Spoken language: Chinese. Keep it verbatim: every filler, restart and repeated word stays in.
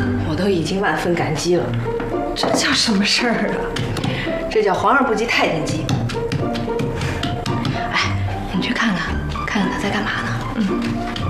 我都已经万分感激了。 这叫什么事儿啊？ 这叫皇上不急太监急。 哎，你去看看，看看他在干嘛呢？嗯。